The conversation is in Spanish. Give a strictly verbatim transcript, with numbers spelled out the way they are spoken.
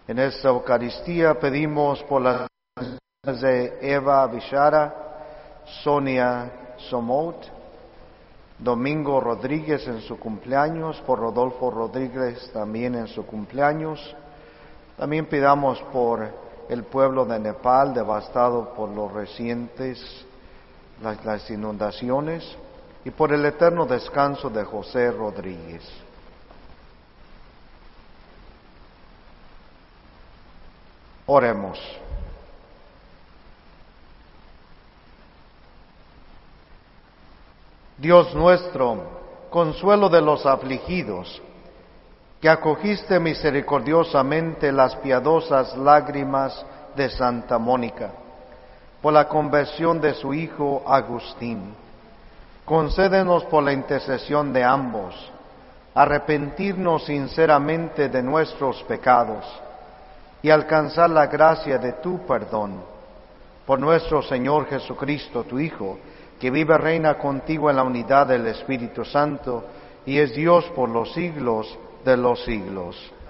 En esta Eucaristía pedimos por las de Eva Bishara, Sonia Somot, Domingo Rodríguez en su cumpleaños, por Rodolfo Rodríguez también en su cumpleaños. También pidamos por el pueblo de Nepal devastado por los recientes, las, las inundaciones, y por el eterno descanso de José Rodríguez. Oremos. Dios nuestro, consuelo de los afligidos, que acogiste misericordiosamente las piadosas lágrimas de Santa Mónica, por la conversión de su hijo Agustín, concédenos por la intercesión de ambos, arrepentirnos sinceramente de nuestros pecados y alcanzar la gracia de tu perdón. Por nuestro Señor Jesucristo, tu Hijo, que vive y reina contigo en la unidad del Espíritu Santo, y es Dios por los siglos de los siglos.